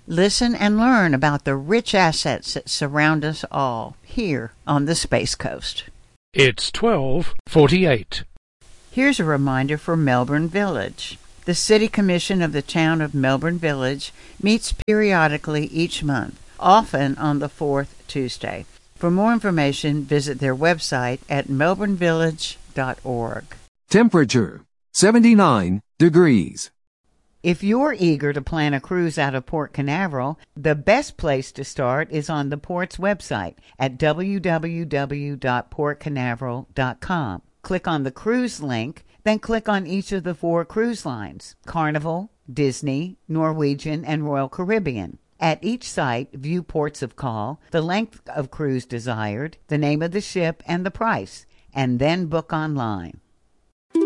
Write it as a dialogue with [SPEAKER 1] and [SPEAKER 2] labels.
[SPEAKER 1] Listen and learn about the rich assets that surround us all here on the Space Coast.
[SPEAKER 2] It's 12:48.
[SPEAKER 1] Here's a reminder for Melbourne Village. The City Commission of the Town of Melbourne Village meets periodically each month, often on the fourth Tuesday. For more information, visit their website at melbournevillage.org.
[SPEAKER 3] Temperature 79 degrees.
[SPEAKER 1] If you're eager to plan a cruise out of Port Canaveral, the best place to start is on the Port's website at www.portcanaveral.com. Click on the cruise link, then click on each of the 4 cruise lines: Carnival, Disney, Norwegian, and Royal Caribbean. At each site, view ports of call, the length of cruise desired, the name of the ship, and the price, and then book online.